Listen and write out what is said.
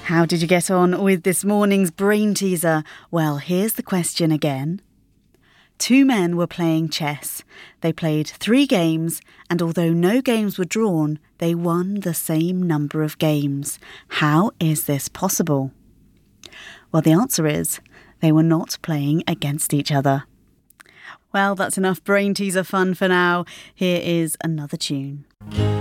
How did you get on with this morning's brain teaser? Well, here's the question again. 2 men were playing chess. They played 3 games, and although no games were drawn, they won the same number of games. How is this possible? Well, the answer is they were not playing against each other. Well, that's enough brain teaser fun for now. Here is another tune.